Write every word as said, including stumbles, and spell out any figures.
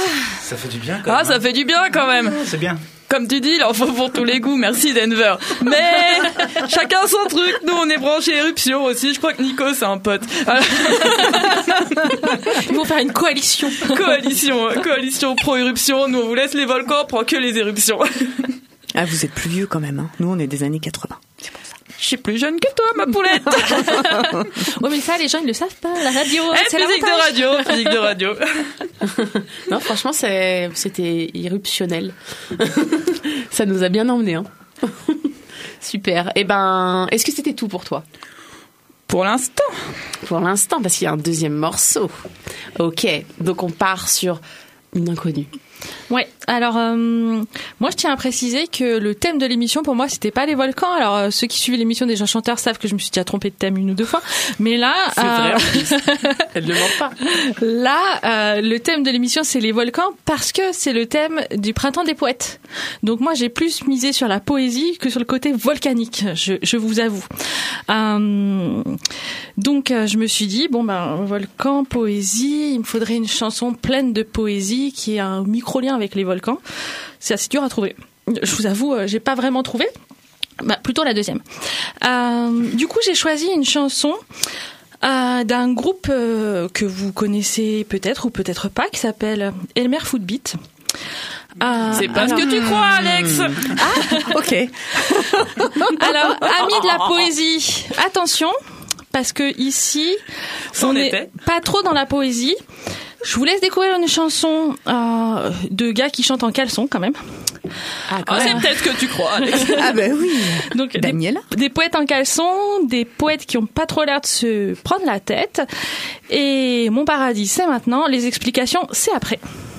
Ça fait du bien quand Ah, même. ça hein. fait du bien quand même. C'est bien. Comme tu dis, il en faut pour tous les goûts. Merci Denver. Mais chacun son truc. Nous, on est branchés éruption aussi. Je crois que Nico, c'est un pote. Ils vont faire une coalition. Coalition, coalition pro-éruption. Nous, on vous laisse les volcans, on prend que les éruptions. Ah, vous êtes plus vieux quand même. Hein. Nous, on est des années quatre-vingts. C'est pour ça. Je suis plus jeune que toi, ma poulette. Ouais, mais ça, les gens, ils le savent pas. La radio, Eh, c'est physique de l'avantage. radio, physique de radio. Non, franchement, c'est, c'était irruptionnel. Ça nous a bien emmenés, hein. Super. Eh ben, est-ce que c'était tout pour toi? Pour l'instant. Pour l'instant, parce qu'il y a un deuxième morceau. Ok. Donc, on part sur une inconnue. Ouais, alors euh, moi je tiens à préciser que le thème de l'émission pour moi c'était pas les volcans. Alors euh, ceux qui suivent l'émission des gens chanteurs savent que je me suis déjà trompée de thème une ou deux fois, mais là C'est euh, vrai. Elle ne ment pas. Là euh, le thème de l'émission c'est les volcans parce que c'est le thème du printemps des poètes. Donc moi j'ai plus misé sur la poésie que sur le côté volcanique, je, je vous avoue. Euh, donc euh, je me suis dit bon ben volcan, poésie, il me faudrait une chanson pleine de poésie qui ait un micro lien avec les volcans. C'est assez dur à trouver. Je vous avoue, euh, j'ai pas vraiment trouvé. Bah, plutôt la deuxième. Euh, du coup, j'ai choisi une chanson euh, d'un groupe euh, que vous connaissez peut-être ou peut-être pas, qui s'appelle Elmer Footbeat. Euh, C'est pas alors- ce que tu crois, Alex. Ah, ok. Alors, amis de la poésie, attention, parce que ici, C'en on n'est était. pas trop dans la poésie. Je vous laisse découvrir une chanson euh, de gars qui chantent en caleçon quand même. Ah, c'est peut-être ce que tu crois, Alex. Ah ben oui. Donc des, Daniela. des poètes en caleçon, des poètes qui ont pas trop l'air de se prendre la tête. Et Mon paradis, c'est maintenant. Les explications, c'est après.